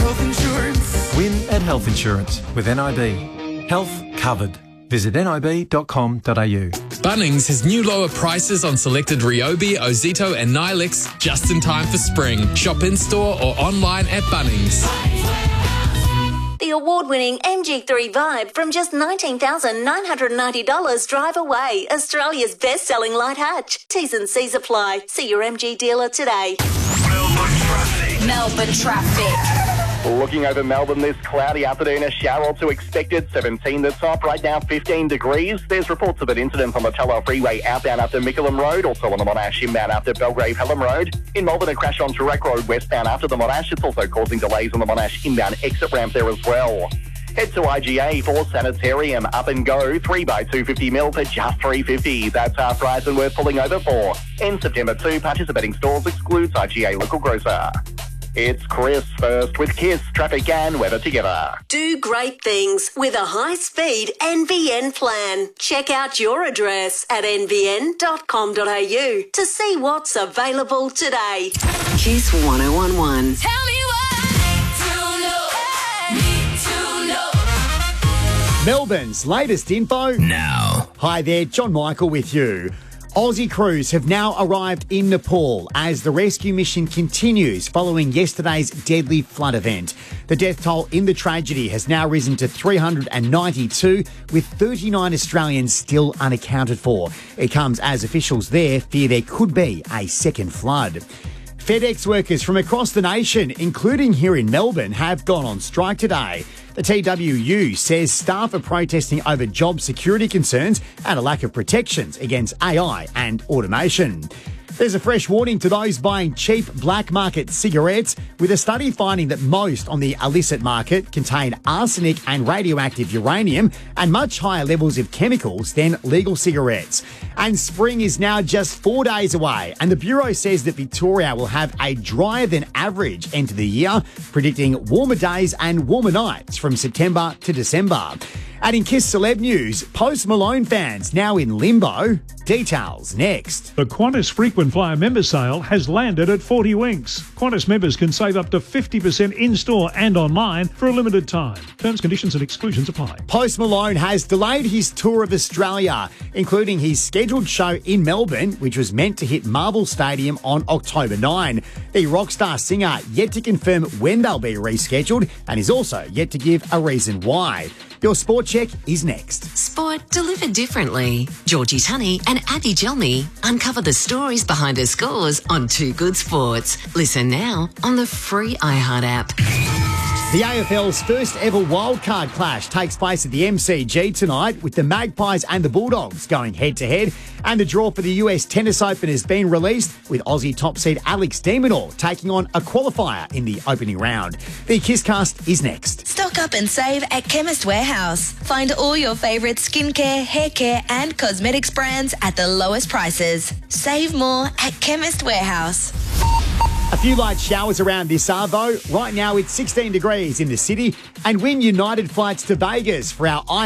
health insurance. Win at Health Insurance with NIB. Health covered. Visit nib.com.au. Bunnings has new lower prices on selected Ryobi, Ozito and Nilix just in time for spring. Shop in-store or online at Bunnings. The award-winning MG3 Vibe from just $19,990 drive away. Australia's best-selling light hatch. T's and C's apply. See your MG dealer today. Melbourne traffic. Looking over Melbourne this cloudy afternoon, a shower or two expected, 17 the top, right now 15 degrees. There's reports of an incident on the Tullow Freeway outbound after Mickleham Road, also on the Monash inbound after Belgrave Pelham Road. In Melbourne, a crash on Toorak Road westbound after the Monash. It's also causing delays on the Monash inbound exit ramp there as well. Head to IGA for Sanitarium, up and go, 3x250 for just $3.50. That's half price and worth pulling over for. In September 2, participating stores excludes IGA local grocer. It's Chris first with KISS, traffic and weather together. Do great things with a high-speed NBN plan. Check out your address at nbn.com.au to see what's available today. Kiss 1011. Tell me what need to know. Melbourne's latest info Now. Hi there, John Michael with you. Aussie crews have now arrived in Nepal as the rescue mission continues following yesterday's deadly flood event. The death toll in the tragedy has now risen to 392, with 39 Australians still unaccounted for. It comes as officials there fear there could be a second flood. FedEx workers from across the nation, including here in Melbourne, have gone on strike today. The TWU says staff are protesting over job security concerns and a lack of protections against AI and automation. There's a fresh warning to those buying cheap black market cigarettes, with a study finding that most on the illicit market contain arsenic and radioactive uranium and much higher levels of chemicals than legal cigarettes. And spring is now just 4 days away, and the Bureau says that Victoria will have a drier than average end to the year, predicting warmer days and warmer nights from September to December. And in KISS Celeb News, Post Malone fans now in limbo. Details next. The Qantas Frequent Flyer member sale has landed at 40 Winks. Qantas members can save up to 50% in-store and online for a limited time. Terms, conditions and exclusions apply. Post Malone has delayed his tour of Australia, including his scheduled show in Melbourne, which was meant to hit Marvel Stadium on October 9. The rockstar singer yet to confirm when they'll be rescheduled and is also yet to give a reason why. Your Sport Check is next. Sport delivered differently. Georgie Tunney and Abby Gelmy uncover the stories behind her scores on Too Good Sports. Listen now on the free iHeart app. The AFL's first ever wildcard clash takes place at the MCG tonight, with the Magpies and the Bulldogs going head-to-head, and the draw for the US Tennis Open has been released, with Aussie top seed Alex de Minaur taking on a qualifier in the opening round. The KISScast is next. Stock up and save at Chemist Warehouse. Find all your favourite skincare, hair care and cosmetics brands at the lowest prices. Save more at Chemist Warehouse. A few light showers around this arvo. Right now it's 16 degrees in the city, and win United flights to Vegas for our